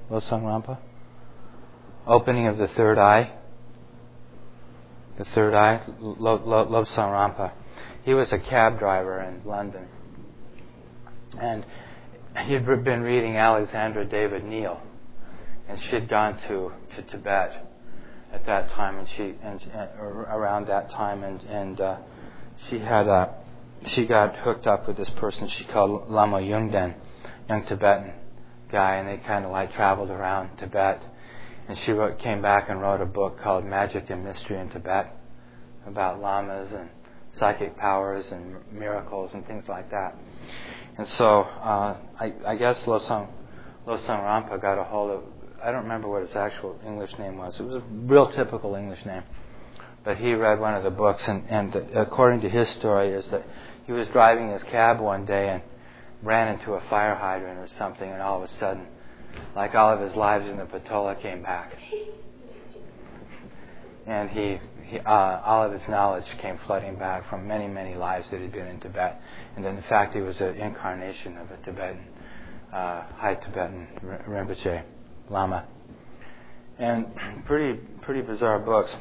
Losang Rampa? Opening of the third eye. The third eye, Lobsang Rampa. He was a cab driver in London. And he'd been reading Alexandra David Neal. And she'd gone to Tibet at that time, around that time, and she got hooked up with this person she called Lama Yungden, young Tibetan guy, and they kind of like traveled around Tibet. And she came back and wrote a book called Magic and Mystery in Tibet about lamas and psychic powers and miracles and things like that. And so I guess Losang Rampa got a hold of, I don't remember what his actual English name was. It was a real typical English name. But he read one of the books, and according to his story, is that he was driving his cab one day and ran into a fire hydrant or something, and all of a sudden, like all of his lives in the Patola came back. And he all of his knowledge came flooding back from many, many lives that he'd been in Tibet. And then, in fact, he was an incarnation of a Tibetan, high Tibetan Rinpoche Lama. And pretty bizarre books.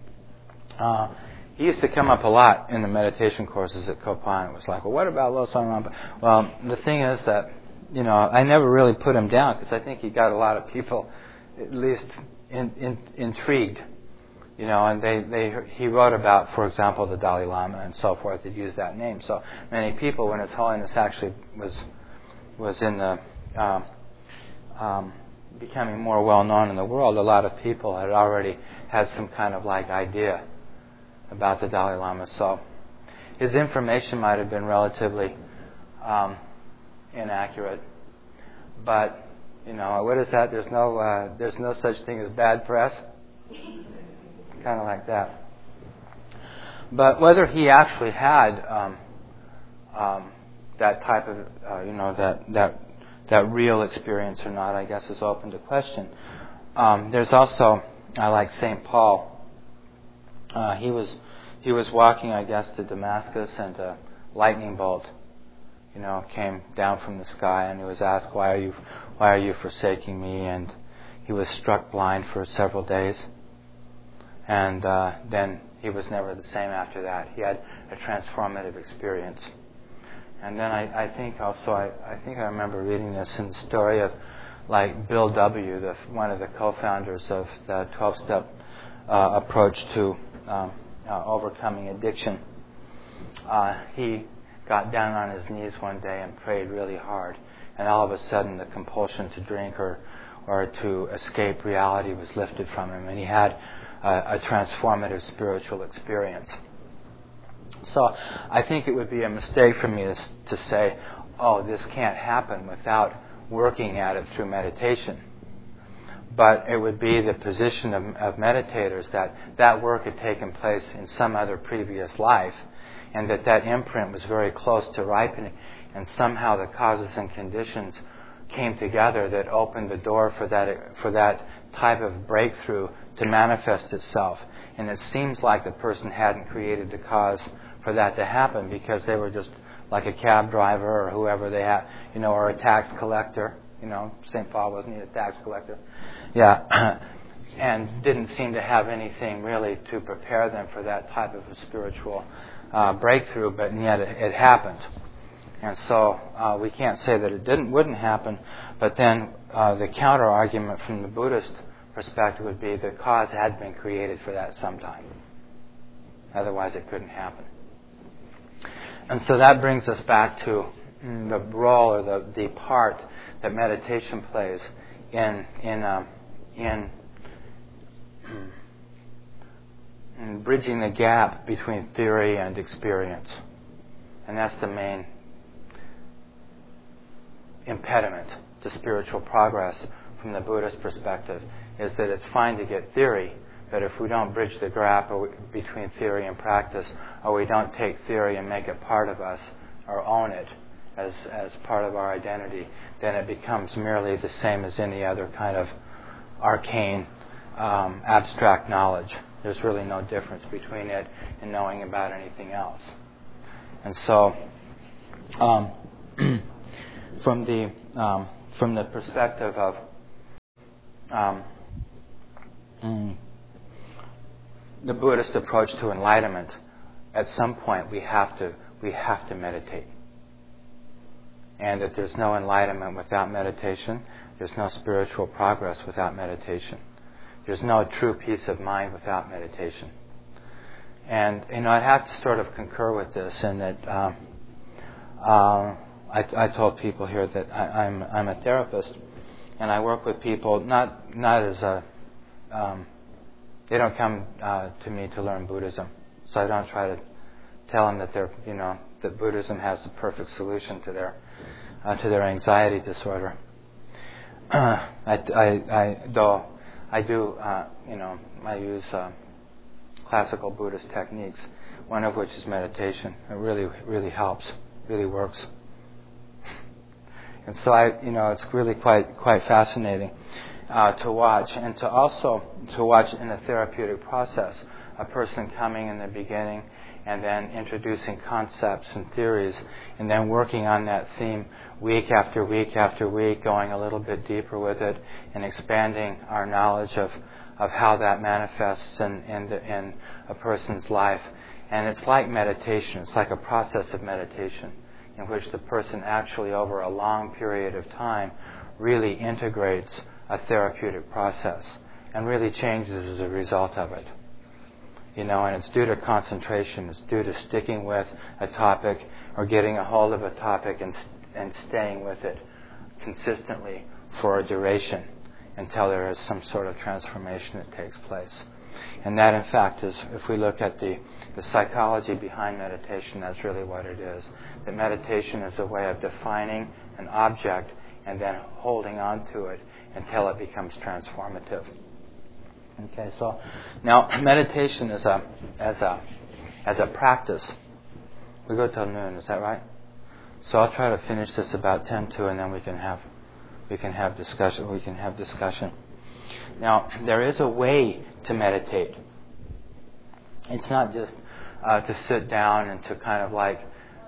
He used to come up a lot in the meditation courses at Kopan. It was like, well, what about Losang Rampa? Well, the thing is that, I never really put him down because I think he got a lot of people at least intrigued. And he wrote about, for example, the Dalai Lama and so forth. He'd used that name. So many people, when His Holiness actually was in the becoming more well known in the world, a lot of people had already had some kind of like idea about the Dalai Lama. So his information might have been relatively inaccurate, but what is that? There's no such thing as bad press. Kind of like that. But whether he actually had that type of that real experience or not, I guess, is open to question. There's also like St. Paul. He was walking, I guess, to Damascus, and a lightning bolt, came down from the sky, and he was asked, "Why are you forsaking me?" And he was struck blind for several days, and then he was never the same after that. He had a transformative experience. And then I think also I remember reading this in the story of like Bill W., one of the co-founders of the 12-step approach to overcoming addiction. He got down on his knees one day and prayed really hard, and all of a sudden the compulsion to drink or to escape reality was lifted from him, and he had a transformative spiritual experience. So I think it would be a mistake for me to say, oh, this can't happen without working at it through meditation. But it would be the position of meditators that work had taken place in some other previous life, and that imprint was very close to ripening, and somehow the causes and conditions came together that opened the door for that type of breakthrough to manifest itself. And it seems like the person hadn't created the cause for that to happen, because they were just like a cab driver or whoever they had, or a tax collector. St. Paul, wasn't he a tax collector? Yeah. And didn't seem to have anything really to prepare them for that type of a spiritual breakthrough, but yet it happened. And so we can't say that it wouldn't happen, but then the counter argument from the Buddhist perspective would be the cause had been created for that sometime. Otherwise it couldn't happen. And so that brings us back to the role or the part that meditation plays in bridging the gap between theory and experience. And that's the main impediment to spiritual progress from the Buddhist perspective, is that it's fine to get theory, but if we don't bridge the gap between theory and practice, or we don't take theory and make it part of us or own it as part of our identity, then it becomes merely the same as any other kind of arcane, abstract knowledge. There's really no difference between it and knowing about anything else. And so, from the perspective of the Buddhist approach to enlightenment, at some point we have to meditate. And that there's no enlightenment without meditation. There's no spiritual progress without meditation. There's no true peace of mind without meditation. And, I have to sort of concur with this in that I told people here that I'm a therapist, and I work with people not as a... they don't come to me to learn Buddhism. So I don't try to tell them that that Buddhism has the perfect solution to their anxiety disorder. I use classical Buddhist techniques, one of which is meditation. It really helps, really works. And so it's really quite fascinating to watch, and to watch in a therapeutic process a person coming in the beginning and then introducing concepts and theories, and then working on that theme week after week after week, going a little bit deeper with it and expanding our knowledge of how that manifests in a person's life. And it's like meditation. It's like a process of meditation in which the person actually, over a long period of time, really integrates a therapeutic process and really changes as a result of it. And it's due to concentration. It's due to sticking with a topic or getting a hold of a topic and staying with it consistently for a duration until there is some sort of transformation that takes place. And that, in fact, is, if we look at the psychology behind meditation, that's really what it is. That meditation is a way of defining an object and then holding on to it until it becomes transformative. Okay, so now meditation as a practice. We go till noon, is that right? So I'll try to finish this about 10:02, and then we can have discussion. Now, there is a way to meditate. It's not just to sit down and to kind of like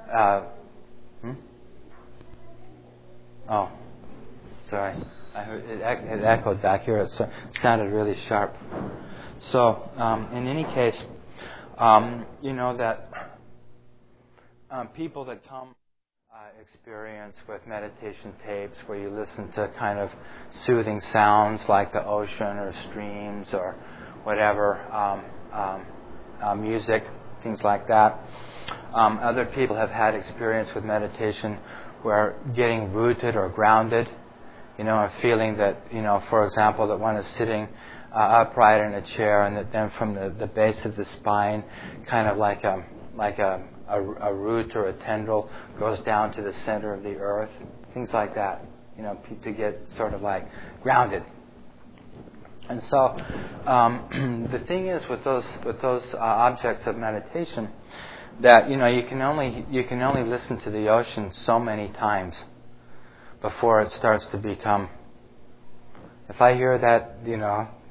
Oh, sorry. I heard it echoed back here. It sounded really sharp. So, in any case, that people that come experience with meditation tapes where you listen to kind of soothing sounds like the ocean or streams or whatever, music, things like that. Other people have had experience with meditation where getting rooted or grounded, a feeling that, for example, that one is sitting upright in a chair, and that then from the base of the spine, kind of like a root or a tendril goes down to the center of the earth, things like that, to get sort of like grounded. And so the thing is with those objects of meditation, that you can only listen to the ocean so many times before it starts to become. If I hear that, if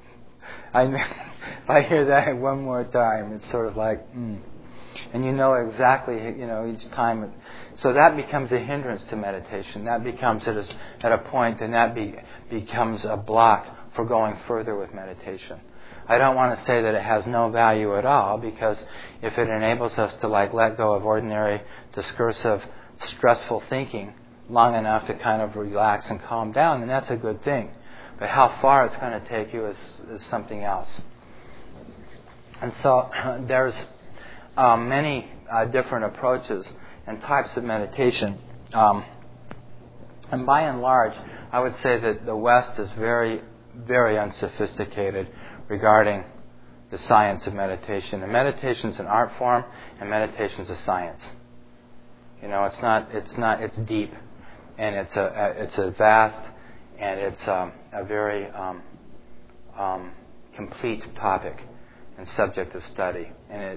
I hear that one more time, it's sort of like, and exactly, each time. So that becomes a hindrance to meditation. That becomes at a point, and that becomes a block for going further with meditation. I don't want to say that it has no value at all, because if it enables us to let go of ordinary, discursive, stressful thinking long enough to kind of relax and calm down, then that's a good thing. But how far it's going to take you is something else. And so there's many different approaches and types of meditation. And by and large, I would say that the West is very, very unsophisticated regarding the science of meditation. And meditation is an art form, and meditation is a science. It's deep, and it's a vast, and it's a very complete topic and subject of study. And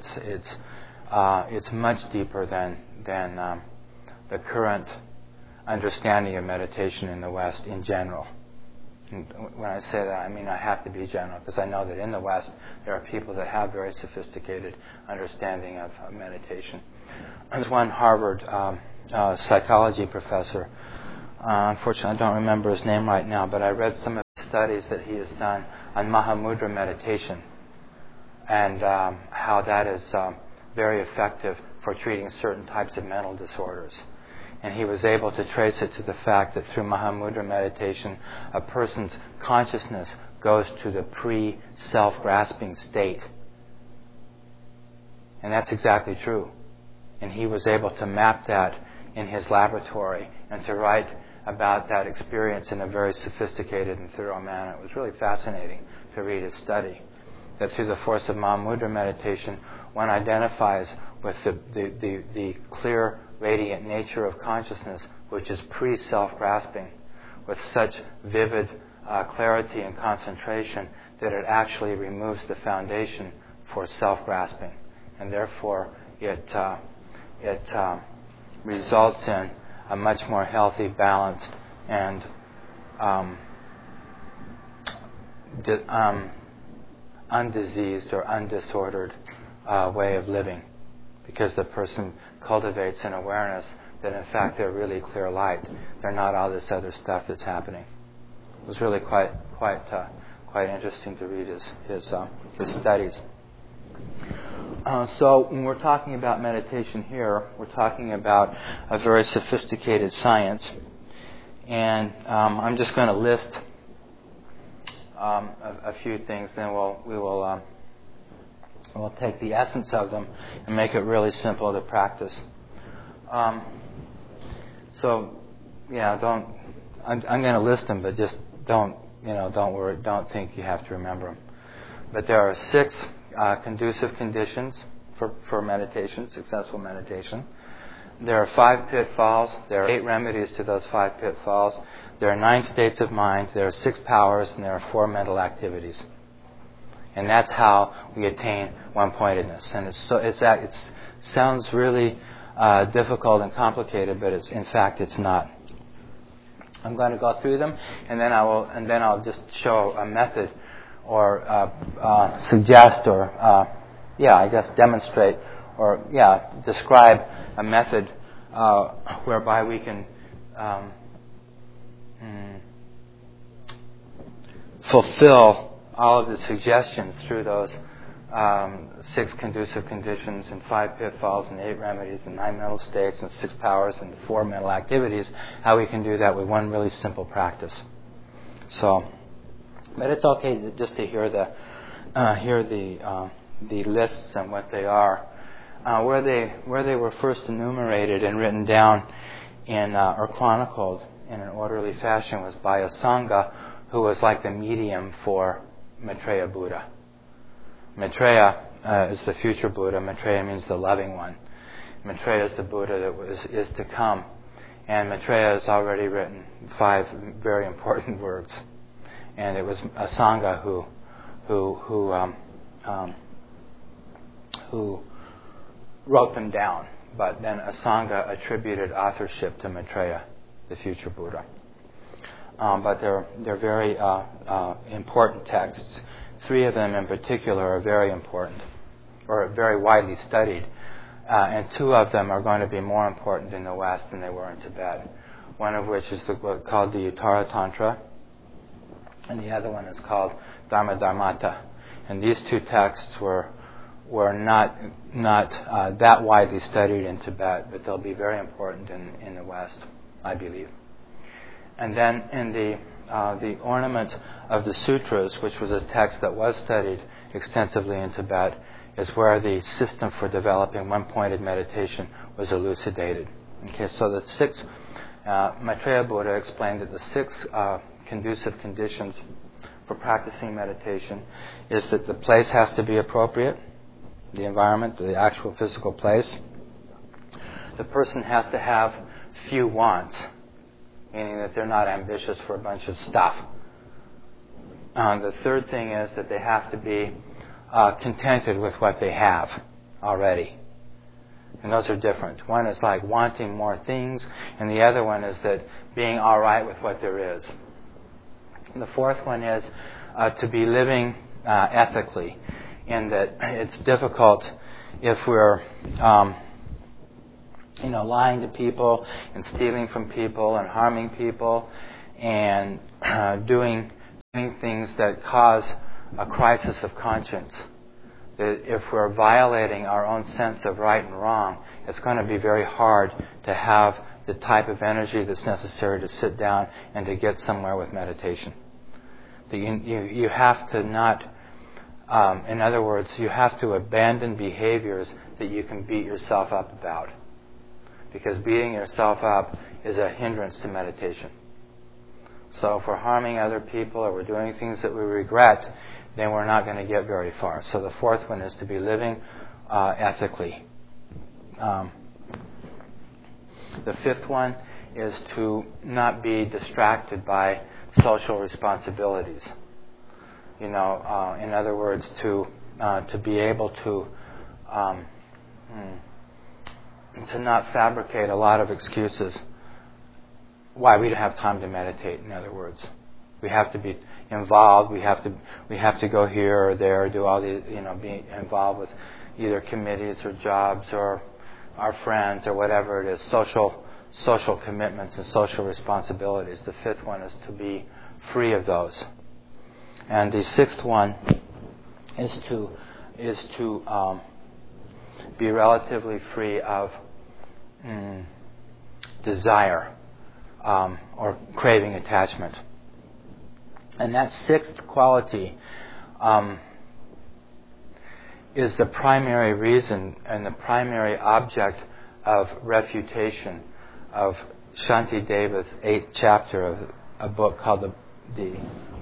it's much deeper than the current understanding of meditation in the West in general. And when I say that, I mean I have to be general, because I know that in the West there are people that have very sophisticated understanding of meditation. There's one Harvard psychology professor unfortunately I don't remember his name right now, but I read some of the studies that he has done on Mahamudra meditation and how that is very effective for treating certain types of mental disorders. And he was able to trace it to the fact that through Mahamudra meditation, a person's consciousness goes to the pre-self-grasping state. And that's exactly true. And he was able to map that in his laboratory and to write about that experience in a very sophisticated and thorough manner. It was really fascinating to read his study. That through the force of Mahamudra meditation, one identifies with the clear, radiant nature of consciousness, which is pre-self-grasping, with such vivid clarity and concentration that it actually removes the foundation for self-grasping. And therefore, it results in a much more healthy, balanced, and undiseased or undisordered way of living, because the person cultivates an awareness that in fact they're really clear light. They're not all this other stuff that's happening. It was really quite interesting to read his studies. So when we're talking about meditation here, we're talking about a very sophisticated science, and I'm just going to list a few things. Then we'll take the essence of them and make it really simple to practice. So yeah, I'm going to list them, but just don't worry, don't think you have to remember them. But there are 6 conducive conditions for meditation, successful meditation. There are 5 pitfalls. There are 8 remedies to those 5 pitfalls. There are 9 states of mind. There are 6 powers, and there are 4 mental activities. And that's how we attain one-pointedness. And it sounds really difficult and complicated, but in fact it's not. I'm going to go through them, and then I'll just show a method, or suggest, or demonstrate, or describe a method whereby we can fulfill all of the suggestions through those 6 conducive conditions and 5 pitfalls and 8 remedies and 9 mental states and 6 powers and 4 mental activities, how we can do that with one really simple practice. So, but it's okay just to hear the lists and what they are. Where they were first enumerated and written down or chronicled in an orderly fashion was by Asanga, who was like the medium for Maitreya Buddha. Maitreya is the future Buddha. Maitreya means the loving one. Maitreya is the Buddha that is to come. And Maitreya has already written 5 very important words. And it was Asanga who wrote them down. But then Asanga attributed authorship to Maitreya, the future Buddha. But they're very important texts. 3 of them in particular are very important, or very widely studied. And 2 of them are going to be more important in the West than they were in Tibet. One of which is called the Uttara Tantra, and the other one is called Dharma Dharmata. And these 2 texts were not that widely studied in Tibet, but they'll be very important in the West, I believe. And then in the Ornament of the Sutras, which was a text that was studied extensively in Tibet, is where the system for developing one-pointed meditation was elucidated. Okay, so the 6, Maitreya Buddha explained that the 6 conducive conditions for practicing meditation is that the place has to be appropriate, the environment, the actual physical place. The person has to have few wants, meaning that they're not ambitious for a bunch of stuff. The third thing is that they have to be contented with what they have already. And those are different. One is like wanting more things, and the other one is that being all right with what there is. And the fourth one is to be living ethically, in that it's difficult if we're lying to people and stealing from people and harming people and doing things that cause a crisis of conscience. That if we're violating our own sense of right and wrong, it's going to be very hard to have the type of energy that's necessary to sit down and to get somewhere with meditation. You have to not, in other words, you have to abandon behaviors that you can beat yourself up about. Because beating yourself up is a hindrance to meditation. So if we're harming other people or we're doing things that we regret, then we're not going to get very far. So the fourth one is to be living ethically. The fifth one is to not be distracted by social responsibilities. In other words, to be able to not fabricate a lot of excuses why we don't have time to meditate. In other words, we have to be involved. We have to go here or there, do all the be involved with either committees or jobs or our friends or whatever it is, social commitments and social responsibilities. The fifth one is to be free of those, and the sixth one is to be relatively free of desire or craving attachment. And that sixth quality is the primary reason and the primary object of refutation of Shantideva's 8th chapter of a book called the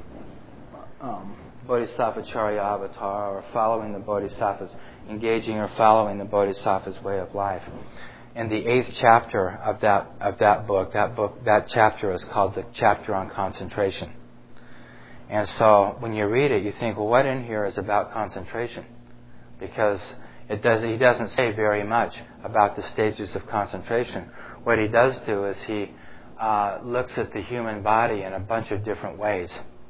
Bodhisattva Charya Avatar, or Following the Bodhisattvas, Engaging or Following the Bodhisattva's Way of Life. And the 8th chapter of that book, that chapter is called the Chapter on Concentration. And so when you read it, you think, well, what in here is about concentration? Because he doesn't say very much about the stages of concentration. What he does do is he looks at the human body in a bunch of different ways.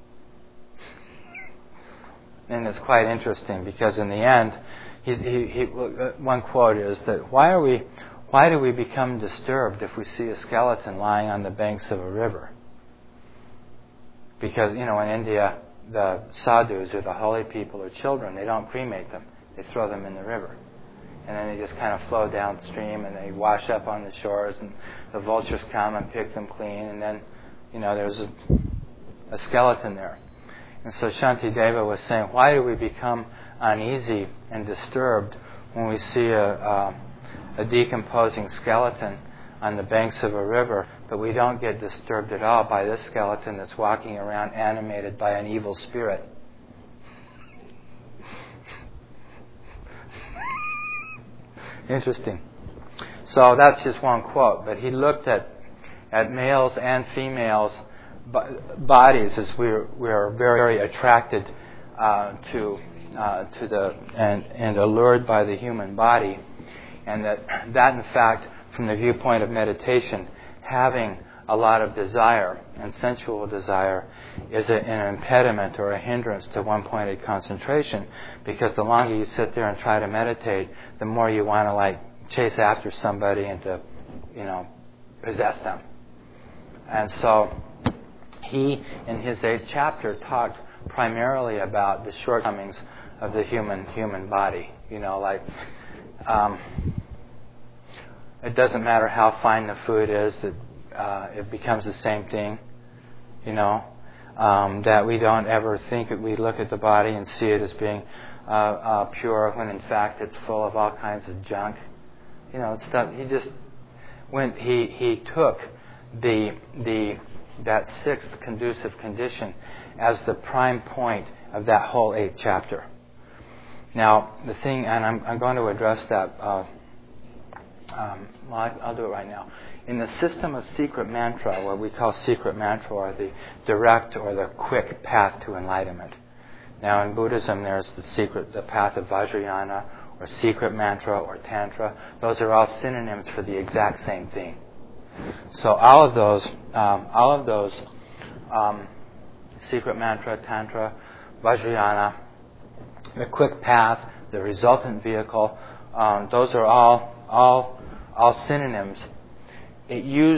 And it's quite interesting because in the end, one quote is that why do we become disturbed if we see a skeleton lying on the banks of a river? Because, in India, the sadhus or the holy people or children, they don't cremate them. They throw them in the river. And then they just kind of flow downstream and they wash up on the shores and the vultures come and pick them clean. And then, there's a skeleton there. And so Shantideva was saying, why do we become uneasy and disturbed when we see a decomposing skeleton on the banks of a river, but we don't get disturbed at all by this skeleton that's walking around animated by an evil spirit? Interesting. So that's just one quote, but he looked at males and females' bodies as we're very, very attracted to the and allured by the human body, and that in fact, from the viewpoint of meditation, having a lot of desire and sensual desire is an impediment or a hindrance to one-pointed concentration, because the longer you sit there and try to meditate, the more you want to chase after somebody and to possess them. And so he, in his 8th chapter, talked primarily about the shortcomings of the human body. It doesn't matter how fine the food is, that it becomes the same thing. That we don't ever think that we look at the body and see it as being pure, when in fact it's full of all kinds of junk. Stuff. He took that 6th conducive condition as the prime point of that whole 8th chapter. Now, the thing, and I'm going to address that. I'll do it right now. In the system of secret mantra, what we call secret mantra, or the direct or the quick path to enlightenment. Now, in Buddhism, there's the path of Vajrayana, or secret mantra, or tantra. Those are all synonyms for the exact same thing. So all of those, secret mantra, tantra, Vajrayana, the quick path, the resultant vehicle, those are all all synonyms, they use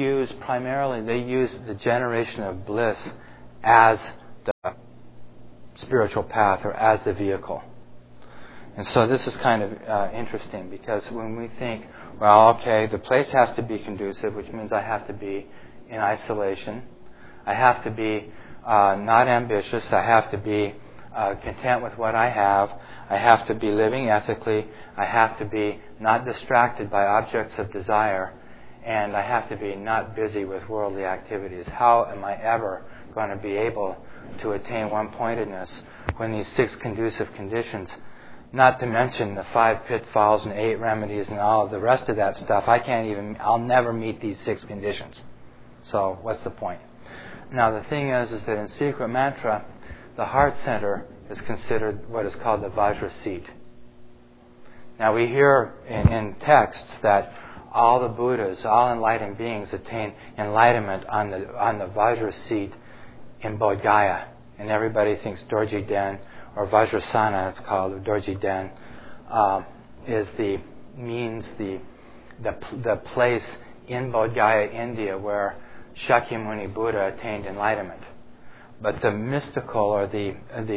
the generation of bliss as the spiritual path or as the vehicle. And so this is kind of interesting, because when we think, well, okay, the place has to be conducive, which means I have to be in isolation. I have to be not ambitious. I have to be content with what I have. I have to be living ethically. I have to be not distracted by objects of desire. And I have to be not busy with worldly activities. How am I ever going to be able to attain one-pointedness when these 6 conducive conditions, not to mention the 5 pitfalls and 8 remedies and all of the rest of that stuff, I'll never meet these 6 conditions. So what's the point? Now the thing is that in Secret Mantra, the heart center is considered what is called the Vajra seat. Now we hear in texts that all the Buddhas, all enlightened beings attain enlightenment on the Vajra seat in Bodh Gaya. And everybody thinks Dorji Den, or Vajrasana it's called, or Dorji Den, means the place in Bodh Gaya, India, where Shakyamuni Buddha attained enlightenment. But the mystical or the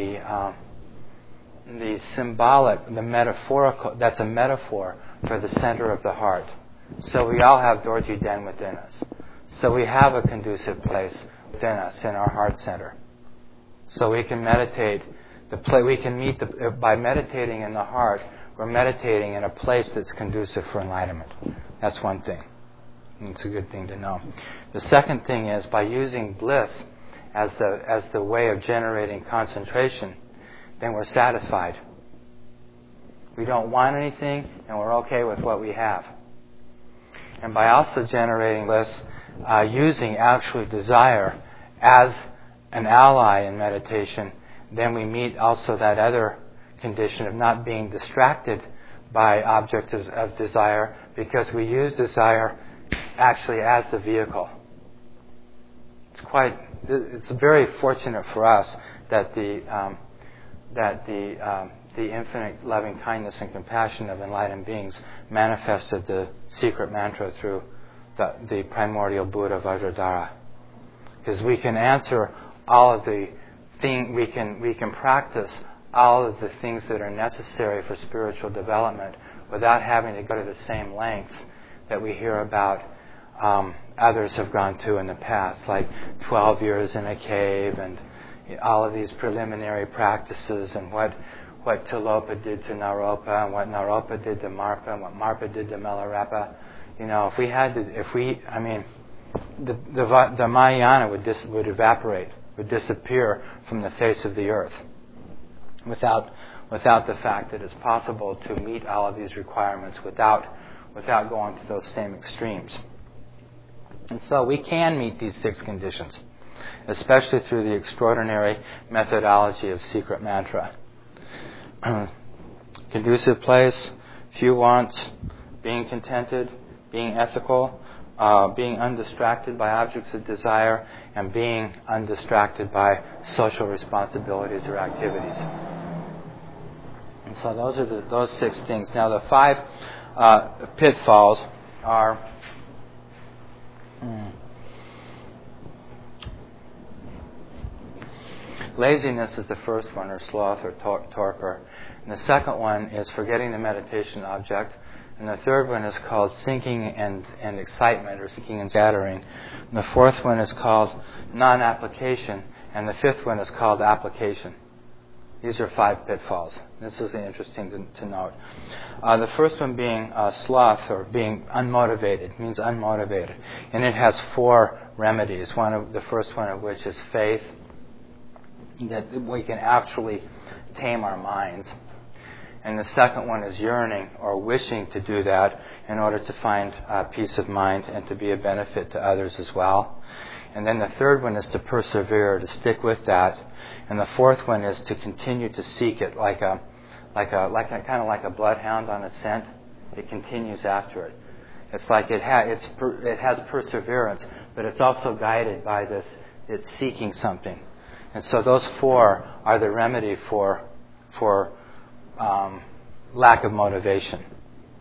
symbolic, the metaphorical, that's a metaphor for the center of the heart. So we all have Dorji Den within us. So we have a conducive place within us in our heart center. So we can meditate. By meditating in the heart, we're meditating in a place that's conducive for enlightenment. That's one thing. And it's a good thing to know. The second thing is, by using bliss as the way of generating concentration, then we're satisfied. We don't want anything, and we're okay with what we have. And by also generating bliss, using actually desire as an ally in meditation, then we meet also that other condition of not being distracted by objects of desire, because we use desire actually as the vehicle. It's very fortunate for us that the infinite loving kindness and compassion of enlightened beings manifested the Secret Mantra through the primordial Buddha Vajradhara. Because we can answer all of the things, we can practice all of the things that are necessary for spiritual development without having to go to the same lengths that we hear about others have gone to in the past, like 12 years in a cave and all of these preliminary practices, and what Tilopa did to Naropa, and what Naropa did to Marpa, and what Marpa did to Milarepa. The Mahayana would evaporate, would disappear from the face of the earth, without the fact that it's possible to meet all of these requirements without going to those same extremes. And so we can meet these 6 conditions, especially through the extraordinary methodology of Secret Mantra. Conducive place, few wants, being contented, being ethical, being undistracted by objects of desire, and being undistracted by social responsibilities or activities. And so those are those 6 things. Now the 5 pitfalls are laziness is the first one, or sloth, or torpor. And the second one is forgetting the meditation object. And the third one is called sinking and excitement, or sinking and scattering. And the fourth one is called non-application. And the fifth one is called application. These are 5 pitfalls. This is interesting to note. The first one being sloth, or being unmotivated, means unmotivated. And it has 4 remedies. The first one of which is faith, that we can actually tame our minds. And the second one is yearning, or wishing to do that in order to find peace of mind and to be a benefit to others as well. And then the third one is to persevere, to stick with that. And the fourth one is to continue to seek it, like a kind of like a bloodhound on a scent. It continues after it. It's like it has perseverance, but it's also guided by this. It's seeking something. And so those 4 are the remedy for lack of motivation.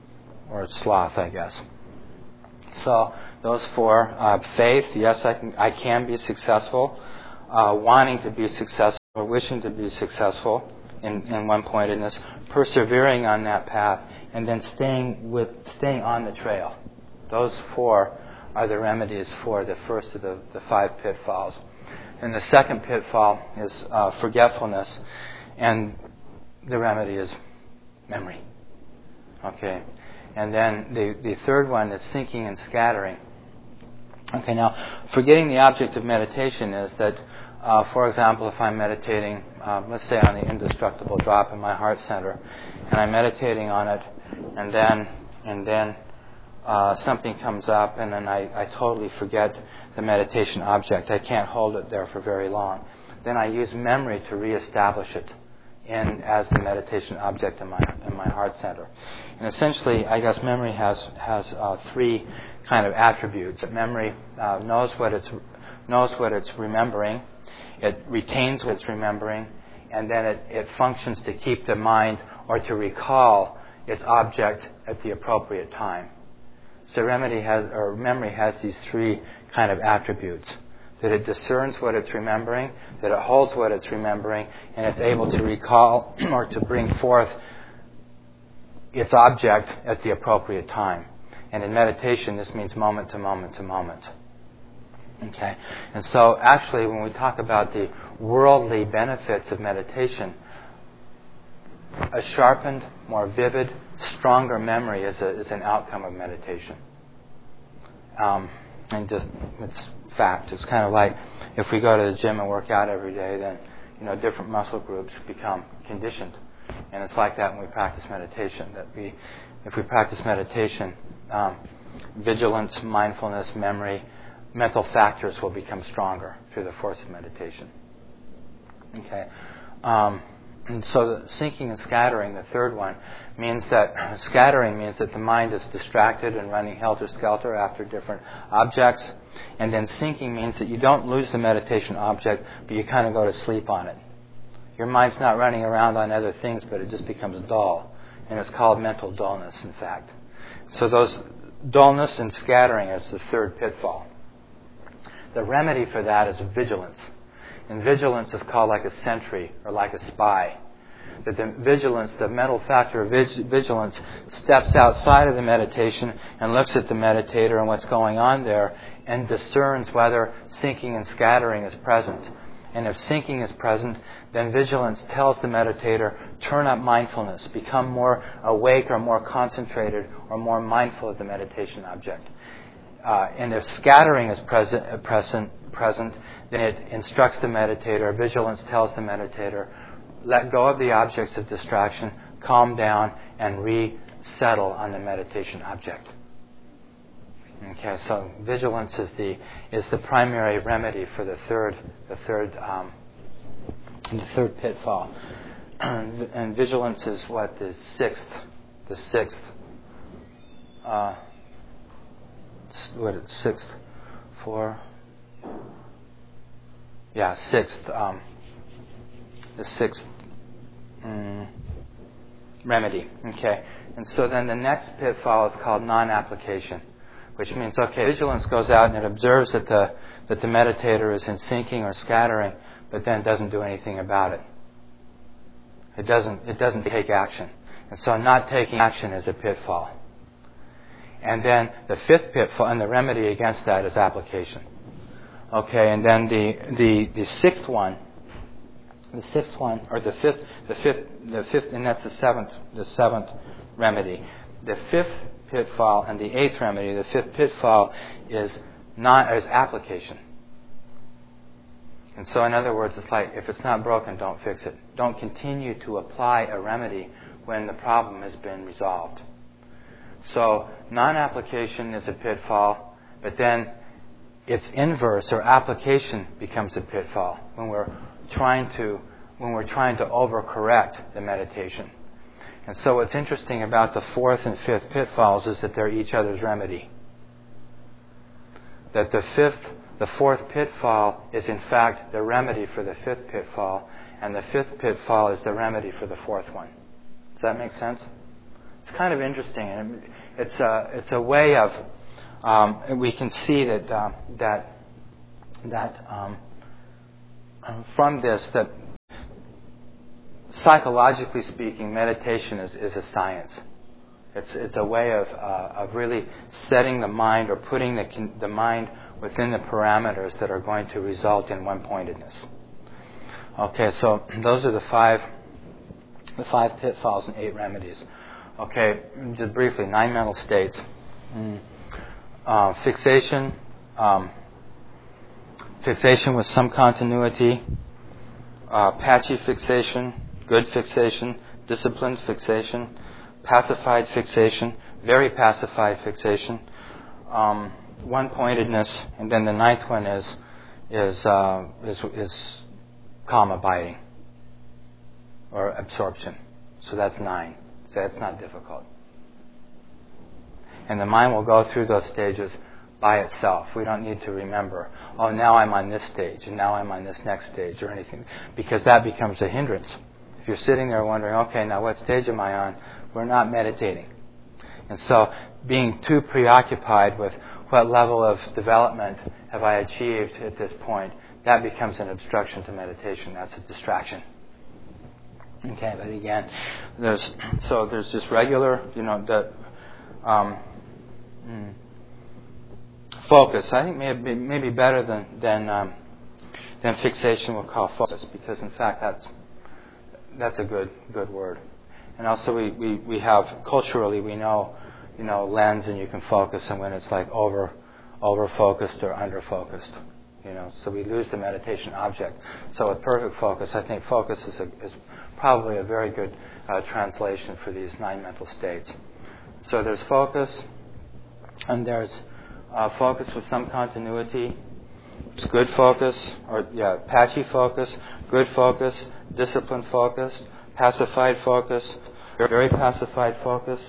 or sloth, I guess. So those four: faith, yes, I can be successful. Wanting to be successful, or wishing to be successful in one-pointedness, persevering on that path, and then staying on the trail. Those four are the remedies for the first of the five pitfalls. And the second pitfall is forgetfulness, and the remedy is memory. Okay, and then the third one is sinking and scattering. Okay, now forgetting the object of meditation is that, for example, if I'm meditating, let's say on the indestructible drop in my heart center, and I'm meditating on it, and then something comes up, and then I totally forget the meditation object. I can't hold it there for very long. Then I use memory to reestablish it as the meditation object in my heart center. And essentially, I guess memory has three kind of attributes. Memory knows what it's remembering. It retains what it's remembering, and then it functions to keep the mind or to recall its object at the appropriate time. So memory has these three kind of attributes: that it discerns what it's remembering, that it holds what it's remembering, and it's able to recall or to bring forth its object at the appropriate time. And in meditation, this means moment to moment to moment. Okay, and so actually, when we talk about the worldly benefits of meditation, a sharpened, more vivid, stronger memory is an outcome of meditation. And just it's fact. It's kind of like if we go to the gym and work out every day, then different muscle groups become conditioned, and it's like that when we practice meditation. If we practice meditation, vigilance, mindfulness, memory, mental factors will become stronger through the force of meditation. Okay. And so the sinking and scattering, the third one, means that scattering means that the mind is distracted and running helter-skelter after different objects. And then sinking means that you don't lose the meditation object, but you kind of go to sleep on it. Your mind's not running around on other things, but it just becomes dull. And it's called mental dullness, in fact. So those dullness and scattering is the third pitfall. The remedy for that is vigilance. And vigilance is called like a sentry or like a spy. That the vigilance, the mental factor of vigilance, steps outside of the meditation and looks at the meditator and what's going on there and discerns whether sinking and scattering is present. And if sinking is present, then vigilance tells the meditator, turn up mindfulness, become more awake or more concentrated or more mindful of the meditation object. And if scattering is present, then it instructs the meditator, vigilance tells the meditator, let go of the objects of distraction, calm down, and resettle on the meditation object. Okay, so vigilance is the primary remedy for the third pitfall. And vigilance is what? The sixth remedy. Okay, and so then the next pitfall is called non-application, which means, okay, vigilance goes out and it observes that the meditator is in sinking or scattering, but then doesn't do anything about it. It doesn't take action, and so not taking action is a pitfall. And then the fifth pitfall, and the remedy against that is application. Okay, and then the fifth, and that's the seventh remedy. The fifth pitfall and the eighth remedy, the fifth pitfall is application. And so, in other words, it's like if it's not broken, don't fix it. Don't continue to apply a remedy when the problem has been resolved. So, non-application is a pitfall, but then its inverse or application becomes a pitfall when we're trying to overcorrect the meditation. And so what's interesting about the fourth and fifth pitfalls is that they're each other's remedy. That the fourth pitfall is in fact the remedy for the fifth pitfall, and the fifth pitfall is the remedy for the fourth one. Does that make sense? it's kind of interesting, and it's a way of we can see that from this that psychologically speaking, meditation is a science. It's a way of really setting the mind or putting the mind within the parameters that are going to result in one-pointedness. Okay, so those are the five pitfalls and 8 remedies. Okay, just briefly, 9 mental states. Fixation with some continuity, patchy fixation, good fixation, disciplined fixation, pacified fixation, very pacified fixation, one-pointedness, and then the 9th one is calm abiding or absorption. So that's 9. So that's not difficult. And the mind will go through those stages by itself. We don't need to remember, oh, now I'm on this stage, and now I'm on this next stage, or anything, because that becomes a hindrance. If you're sitting there wondering, okay, now what stage am I on? We're not meditating. And so being too preoccupied with what level of development have I achieved at this point, that becomes an obstruction to meditation. That's a distraction. Okay, but again, there's just regular, focus. I think maybe better than fixation we'll call focus, because in fact that's a good word. And also we have culturally we know lens and you can focus, and when it's like over focused or under focused, so we lose the meditation object. So with perfect focus, I think focus is probably a very good translation for these 9 mental states. So there's focus, and there's focus with some continuity. It's good focus, patchy focus, good focus, disciplined focus, pacified focus, very pacified focus,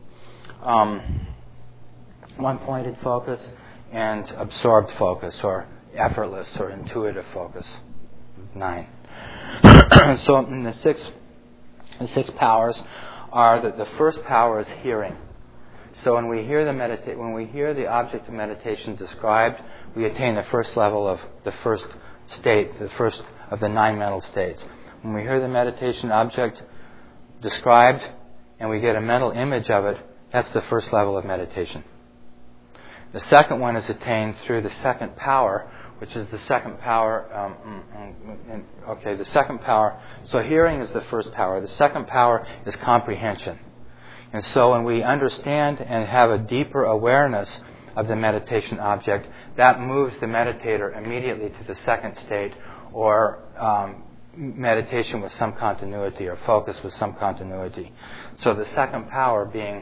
one-pointed focus, and absorbed focus, or effortless or intuitive focus. 9. So in the six powers are that the first power is hearing. So when we hear the object of meditation described, we attain the first level of the first state, the first of the 9 mental states. When we hear the meditation object described and we get a mental image of it, that's the first level of meditation. The second one is attained through the second power, which is the second power. The second power. So hearing is the first power. The second power is comprehension. And so when we understand and have a deeper awareness of the meditation object, that moves the meditator immediately to the second state, or meditation with some continuity, or focus with some continuity. So the second power being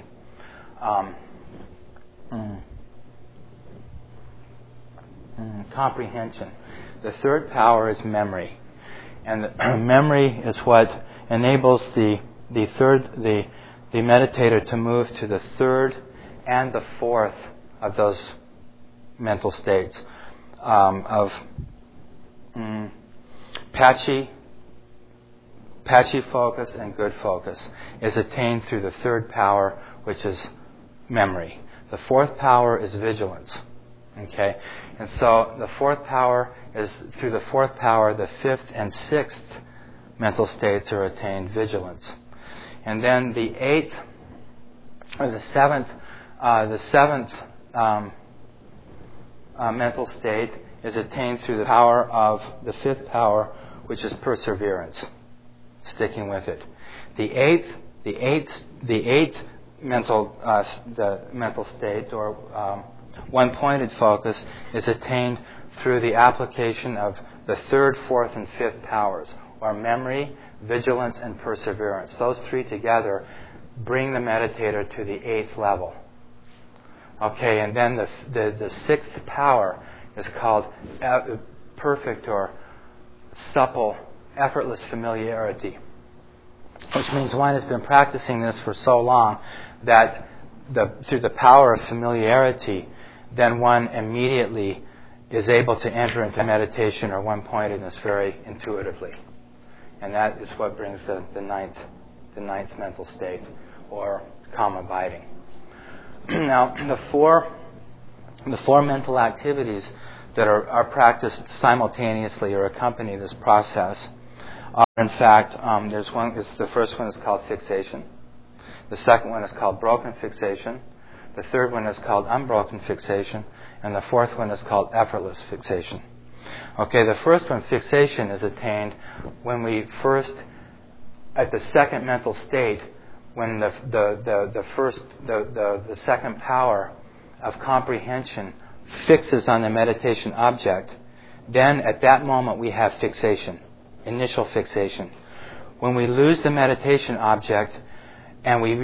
comprehension. The third power is memory, and memory is what enables the meditator to move to the third and the fourth of those mental states of patchy focus and good focus is attained through the third power, which is memory. The fourth power is vigilance. Okay, and so the fourth power is through the fourth power. The fifth and sixth mental states are attained vigilance, and then the eighth or the seventh mental state is attained through the power of the fifth power, which is perseverance, sticking with it. The eighth mental state, or one-pointed focus, is attained through the application of the third, fourth, and fifth powers, or memory, vigilance, and perseverance. Those three together bring the meditator to the 8th level. Okay, and then the 6th power is called perfect or supple, effortless familiarity, which means one has been practicing this for so long that through the power of familiarity, then one immediately is able to enter into meditation or one-pointedness very intuitively. And that is what brings the ninth mental state, or calm abiding. Now, the four mental activities that are practiced simultaneously or accompany this process are, in fact, there's one. The first one is called fixation. The second one is called broken fixation. The third one is called unbroken fixation. And the fourth one is called effortless fixation. Okay, the first one, fixation, is attained when we first, at the second mental state, when the second power of comprehension fixes on the meditation object, then at that moment we have fixation, initial fixation. When we lose the meditation object and we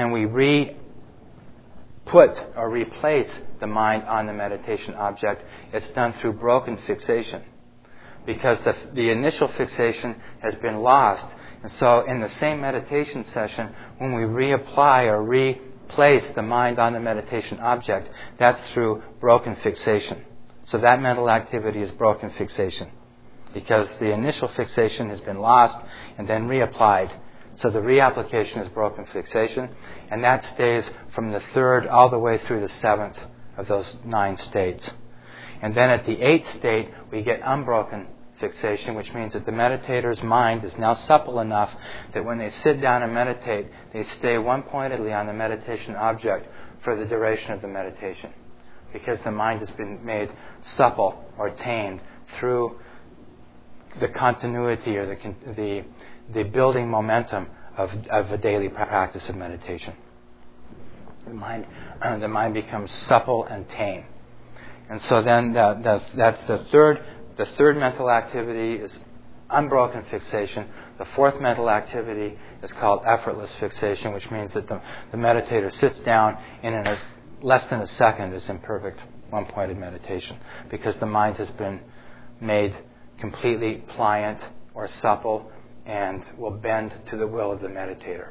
re-put or replace the mind on the meditation object, it's done through broken fixation, because the initial fixation has been lost. And so in the same meditation session, when we reapply or replace the mind on the meditation object, that's through broken fixation. So that mental activity is broken fixation, because the initial fixation has been lost and then reapplied. So the reapplication is broken fixation, and that stays from the third all the way through the seventh of those 9 states. And then at the 8th state, we get unbroken fixation, which means that the meditator's mind is now supple enough that when they sit down and meditate, they stay one-pointedly on the meditation object for the duration of the meditation, because the mind has been made supple or tamed through the continuity or the building momentum of a daily practice of meditation. The mind becomes supple and tame. And so then that's the third. The third mental activity is unbroken fixation. The fourth mental activity is called effortless fixation, which means that the meditator sits down and in less than a second is in perfect one-pointed meditation, because the mind has been made completely pliant or supple and will bend to the will of the meditator.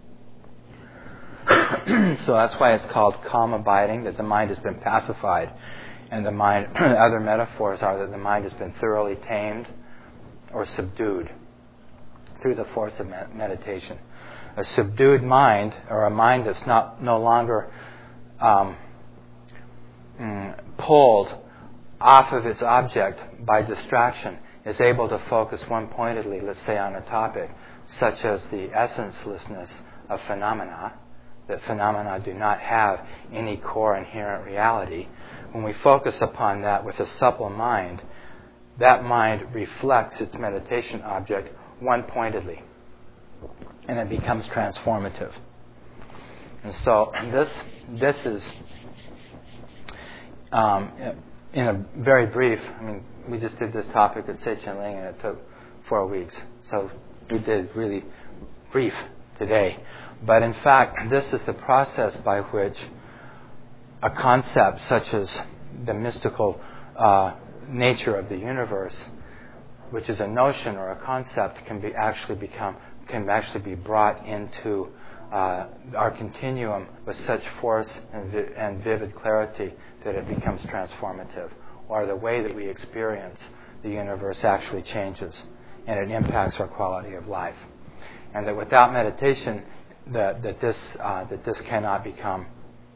So that's why it's called calm abiding, that the mind has been pacified. And the mind, other metaphors are that the mind has been thoroughly tamed or subdued through the force of meditation. A subdued mind, or a mind that's no longer pulled off of its object by distraction, is able to focus one-pointedly, let's say, on a topic such as the essencelessness of phenomena, that phenomena do not have any core inherent reality. When we focus upon that with a supple mind, that mind reflects its meditation object one-pointedly, and it becomes transformative. And so this is, in a very brief, we just did this topic at Sechen Ling and it took 4 weeks. So we did really brief today. But in fact, this is the process by which a concept such as the mystical nature of the universe, which is a notion or a concept, can actually be brought into our continuum with such force and vivid clarity that it becomes transformative, or the way that we experience the universe actually changes and it impacts our quality of life. And that without meditation, that this cannot become,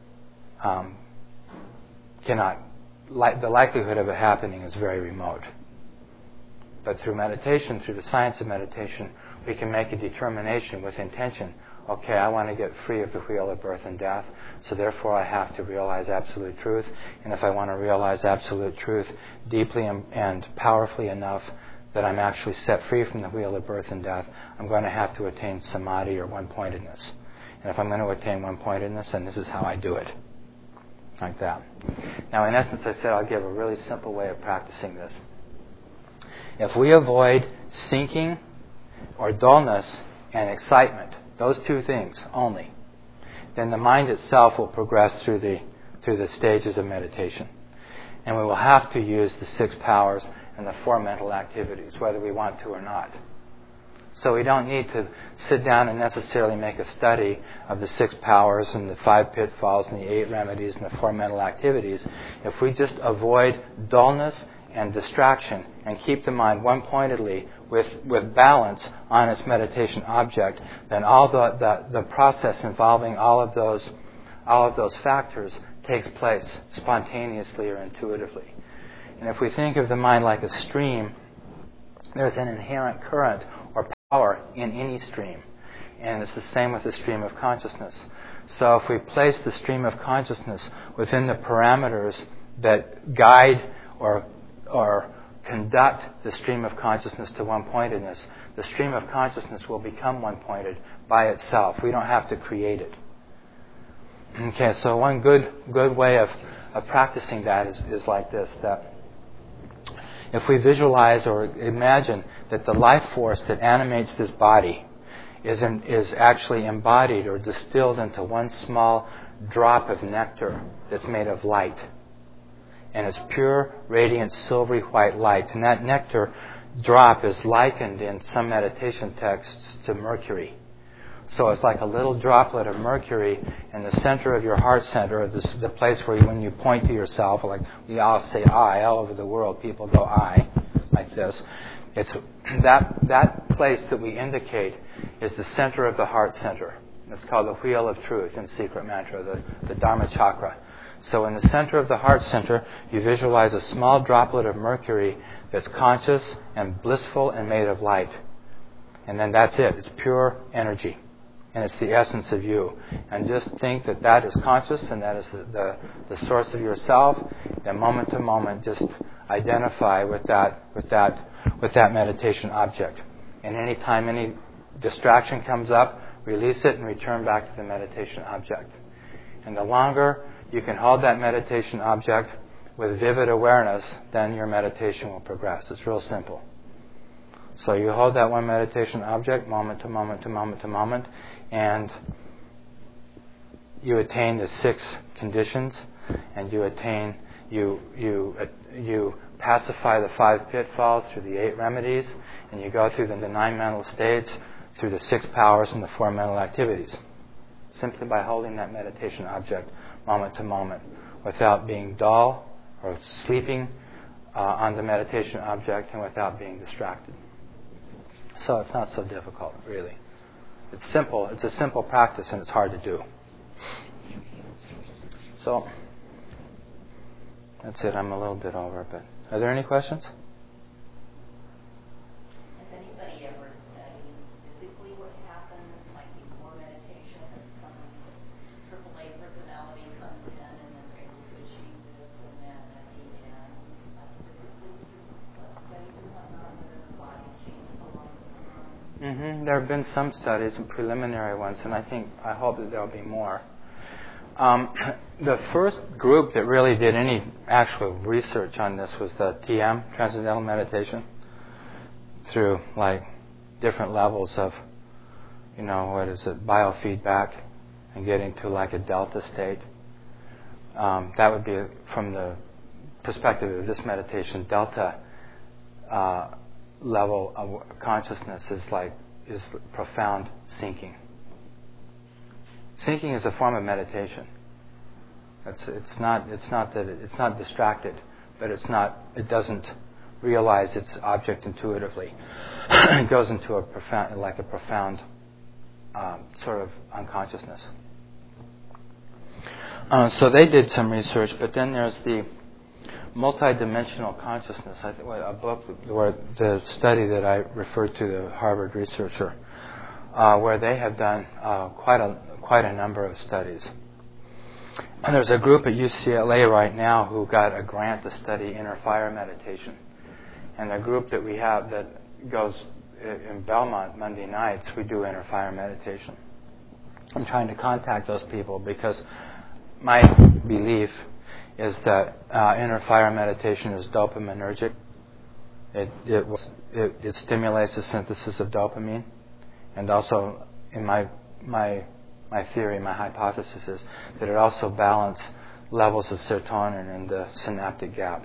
the likelihood of it happening is very remote. But through meditation, through the science of meditation, we can make a determination with intention. Okay, I want to get free of the wheel of birth and death, so therefore I have to realize absolute truth. And if I want to realize absolute truth deeply and powerfully enough that I'm actually set free from the wheel of birth and death, I'm going to have to attain samadhi or one-pointedness. And if I'm going to attain one-pointedness, then this is how I do it. Like that. Now, in essence, I said I'll give a really simple way of practicing this. If we avoid sinking or dullness and excitement, those 2 things only, then the mind itself will progress through the stages of meditation. And we will have to use the 6 powers and the 4 mental activities, whether we want to or not. So we don't need to sit down and necessarily make a study of the 6 powers and the 5 pitfalls and the 8 remedies and the 4 mental activities. If we just avoid dullness and distraction, and keep the mind one-pointedly with balance on its meditation object, then all the process involving all of those factors takes place spontaneously or intuitively. And if we think of the mind like a stream, there's an inherent current or power in any stream. And it's the same with the stream of consciousness. So if we place the stream of consciousness within the parameters that guide or conduct the stream of consciousness to one-pointedness, the stream of consciousness will become one-pointed by itself. We don't have to create it. Okay, so one good way of practicing that is like this, that if we visualize or imagine that the life force that animates this body is actually embodied or distilled into one small drop of nectar that's made of light. And it's pure, radiant, silvery white light. And that nectar drop is likened in some meditation texts to mercury. So it's like a little droplet of mercury in the center of your heart center, the place where when you point to yourself, like we all say I, all over the world people go I, like this. It's that place that we indicate is the center of the heart center. It's called the Wheel of Truth in Secret Mantra, the Dharma Chakra. So in the center of the heart center, you visualize a small droplet of mercury that's conscious and blissful and made of light. And then that's it. It's pure energy. And it's the essence of you. And just think that is conscious and that is the source of yourself. Then moment to moment, just identify with that meditation object. And any time any distraction comes up, release it and return back to the meditation object. And the longer you can hold that meditation object with vivid awareness, then your meditation will progress. It's real simple. So you hold that one meditation object moment to moment to moment to moment, and you attain the 6 conditions, and you pacify the 5 pitfalls through the 8 remedies, and you go through the 9 mental states through the 6 powers and the 4 mental activities, simply by holding that meditation object moment to moment, without being dull or sleeping on the meditation object, and without being distracted. So it's not so difficult, really. It's simple. It's a simple practice, and it's hard to do. So that's it. I'm a little bit over, but are there any questions? Has anybody ever studied physically what happens, like before meditation, if some AAA personality comes in and is able to achieve this and then at the end, physically studies and whatnot, whether the body changes along the time? There have been some studies, and preliminary ones, and I hope that there'll be more. The first group that really did any actual research on this was the TM, Transcendental Meditation, through like different levels of, biofeedback and getting to like a delta state. That would be from the perspective of this meditation, delta level of consciousness is profound sinking. Sinking is a form of meditation. It's not distracted, but it doesn't realize its object intuitively. It goes into a profound sort of unconsciousness. So they did some research, but then there's the multidimensional consciousness. I think a book where the study that I referred to, the Harvard researcher, where they have done quite a number of studies. And there's a group at UCLA right now who got a grant to study inner fire meditation. And the group that we have that goes in Belmont Monday nights, we do inner fire meditation. I'm trying to contact those people because my belief is that inner fire meditation is dopaminergic. It stimulates the synthesis of dopamine, and also in my theory, my hypothesis is that it also balances levels of serotonin in the synaptic gap.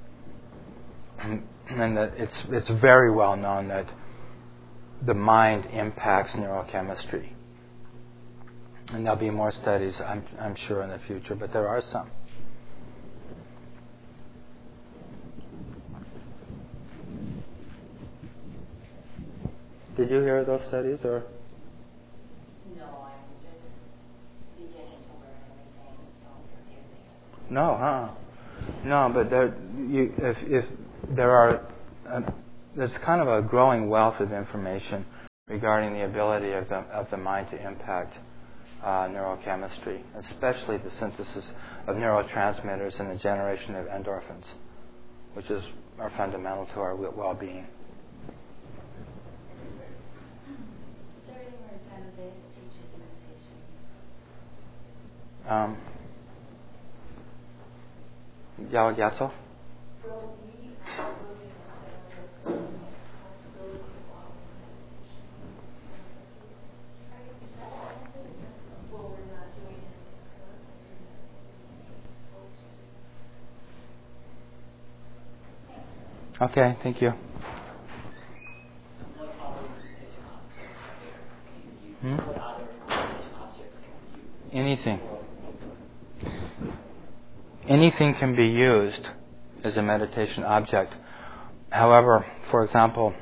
And that it's very well known that the mind impacts neurochemistry. And there'll be more studies, I'm sure, in the future, but there are some. Did you hear those studies or? No, I'm just beginning to learn everything, so forgive me. No, No, but if there are, there's kind of a growing wealth of information regarding the ability of the mind to impact neurochemistry, especially the synthesis of neurotransmitters and the generation of endorphins, which are fundamental to our well-being. Is there anywhere in time of day that teaches meditation? Yao Gyatso? Will we are living in the possibility of all meditation? Well, we're not doing anything. Okay, thank you. What other meditation objects can you use? Hmm? What other meditation objects can you use? Anything. Anything can be used as a meditation object. However, for example,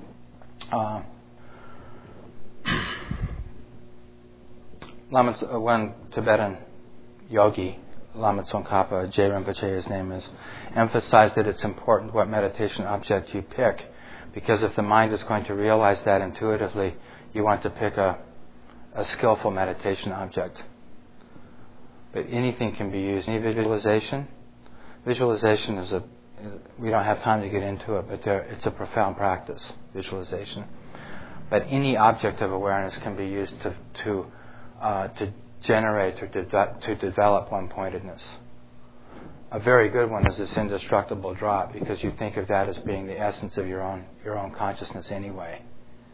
one Tibetan yogi, Lama Tsongkhapa, J. Rinpoche his name is, emphasized that it's important what meditation object you pick, because if the mind is going to realize that intuitively, you want to pick a skillful meditation object. But anything can be used. Any visualization? Visualization is we don't have time to get into it, but it's a profound practice, visualization. But any object of awareness can be used to generate or to develop one-pointedness. A very good one is this indestructible drop, because you think of that as being the essence of your own consciousness anyway.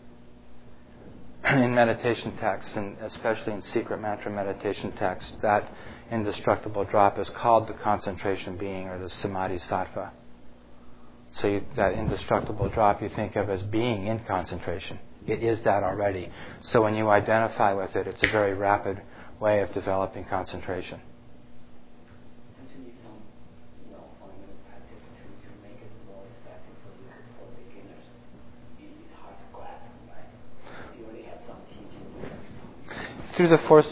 In meditation texts, and especially in secret mantra meditation texts, that indestructible drop is called the concentration being, or the samadhi sattva. So that indestructible drop you think of as being in concentration. It is that already. So when you identify with it, it's a very rapid way of developing concentration. And to use some, fundamental practice to make it more effective for beginners. It's hard to grasp, right? You already have some teaching. Through the force.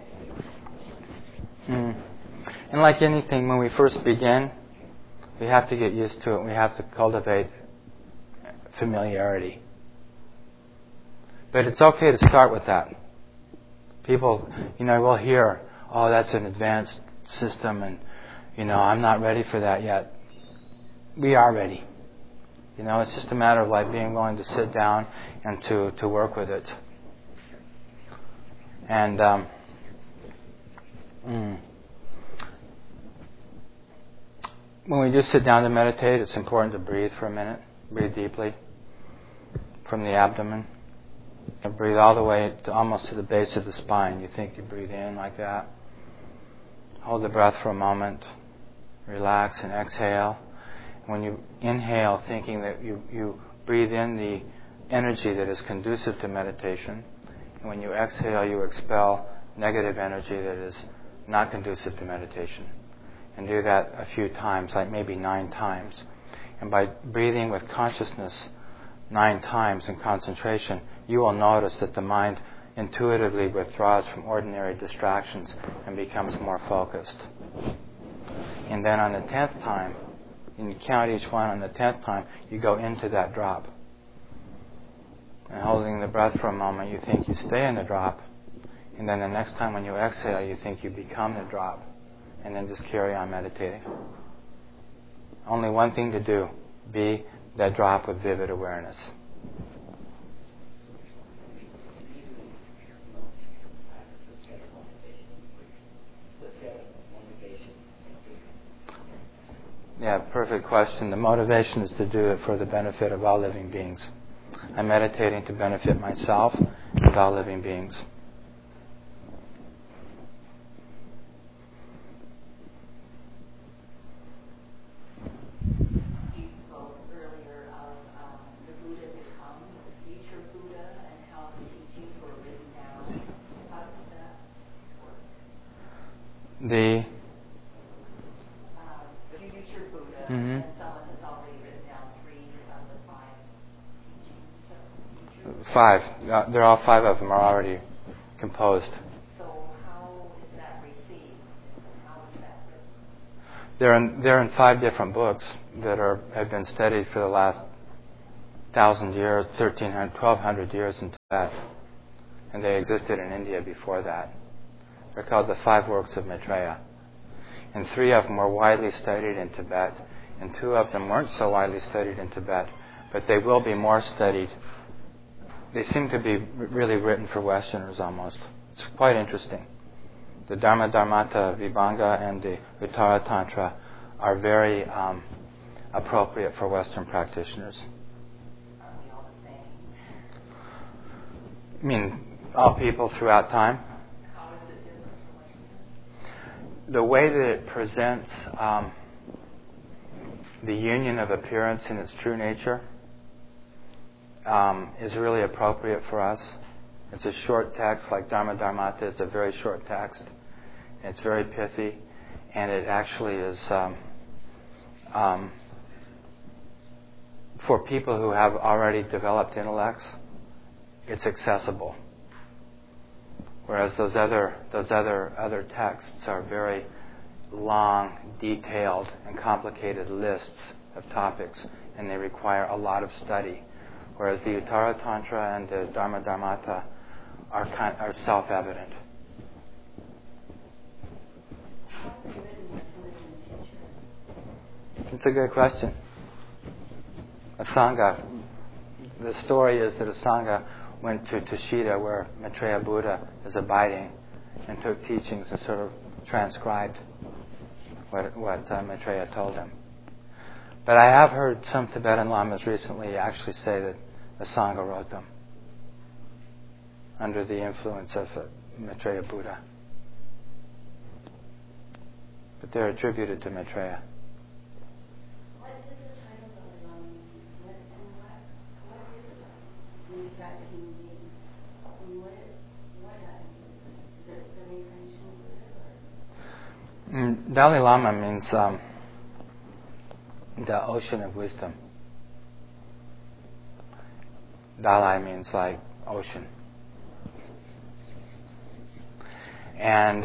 And like anything, when we first begin, we have to get used to it. We have to cultivate familiarity. But it's okay to start with that. People, will hear, oh, that's an advanced system, and, I'm not ready for that yet. We are ready. It's just a matter of like being willing to sit down and to work with it. And when we just sit down to meditate, it's important to breathe for a minute. Breathe deeply from the abdomen. And breathe all the way almost to the base of the spine. You think you breathe in like that. Hold the breath for a moment. Relax and exhale. When you inhale, thinking that you breathe in the energy that is conducive to meditation. And when you exhale, you expel negative energy that is not conducive to meditation. And do that a few times, like maybe 9 times. And by breathing with consciousness 9 times in concentration, you will notice that the mind intuitively withdraws from ordinary distractions and becomes more focused. And then on the 10th time, and you count each one, on the 10th time, you go into that drop. And holding the breath for a moment, you think you stay in the drop. And then the next time when you exhale, you think you become the drop. And then just carry on meditating. Only one thing to do, be that drop with vivid awareness. Yeah, perfect question. The motivation is to do it for the benefit of all living beings. I'm meditating to benefit myself and all living beings. The future Buddha, Mm-hmm. and someone has already written down 3 of the 5 teachings of the future. 5. They're all 5 of them are already composed. So how is that received? How is that written? They're in 5 different books that have been studied for the last 1,000 years, 1,300, 1,200 years in Tibet, and they existed in India before that. They're called the 5 works of Maitreya, and 3 of them were widely studied in Tibet, and 2 of them weren't so widely studied in Tibet, but they will be more studied. They seem to be really written for Westerners almost. It's quite interesting. The Dharma Dharmata Vibhanga and the Uttara Tantra are very appropriate for Western practitioners. Are we all the same? I mean, all people throughout time. How is it different from Western? The way that it presents the union of appearance in its true nature is really appropriate for us. It's a short text, like Dharma Dharmata. It's a very short text. It's very pithy, and it actually is for people who have already developed intellects. It's accessible, whereas those other texts are very long, detailed, and complicated lists of topics, and they require a lot of study. Whereas the Uttara Tantra and the Dharma Dharmata are self-evident. It's a good question. A Sangha. The story is that a Sangha went to Tushita, where Maitreya Buddha is abiding, and took teachings and sort of transcribed what Maitreya told him. But I have heard some Tibetan lamas recently actually say that the Sangha wrote them under the influence of Maitreya Buddha. But they're attributed to Maitreya. What is the title of the what is it? When you got human being, what is it the reincarnation of Buddha? Dalai Lama means the ocean of wisdom. Dalai means like ocean. And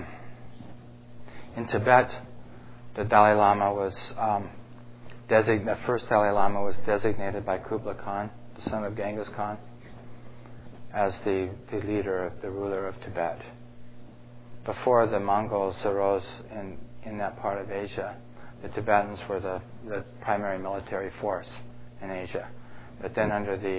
in Tibet, the Dalai Lama was the first Dalai Lama was designated by Kublai Khan, the son of Genghis Khan, as the leader, the ruler of Tibet. Before the Mongols arose in that part of Asia, the Tibetans were the primary military force in Asia. But then under the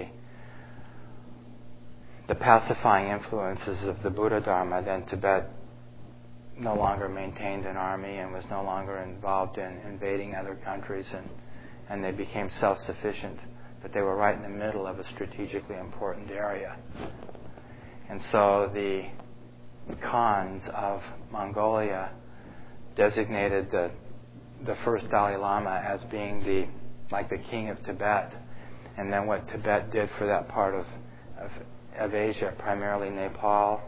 pacifying influences of the Buddha Dharma, then Tibet no longer maintained an army and was no longer involved in invading other countries, and they became self-sufficient. But they were right in the middle of a strategically important area. And so the Khans of Mongolia designated the first Dalai Lama as being the king of Tibet. And then what Tibet did for that part of Asia, primarily Nepal,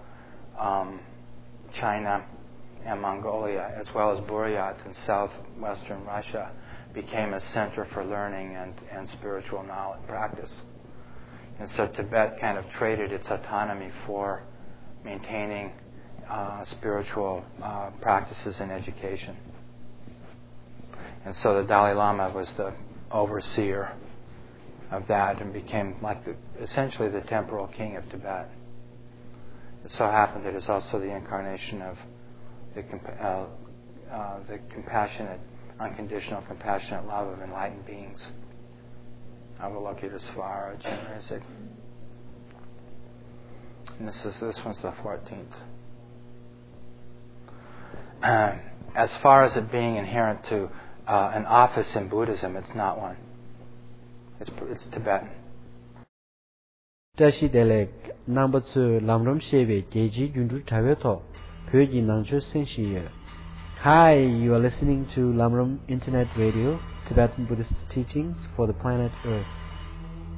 China, and Mongolia, as well as Buryat in southwestern Russia, became a center for learning and spiritual knowledge practice. And so Tibet kind of traded its autonomy for maintaining spiritual practices and education. And so the Dalai Lama was the overseer of that and became essentially the temporal king of Tibet. It so happened that it's also the incarnation of the compassionate, unconditional, compassionate love of enlightened beings. Avalokitesvara Chenrezig. And this one's the 14th. As far as it being inherent to an office in Buddhism, it's not one. It's Tibetan. Tashi Delek number 2 Lamram Sheve Geji Yundu Taveto Pyoji Nangcho Senshi. Hi, you are listening to Lamram Internet Radio, Tibetan Buddhist teachings for the planet Earth.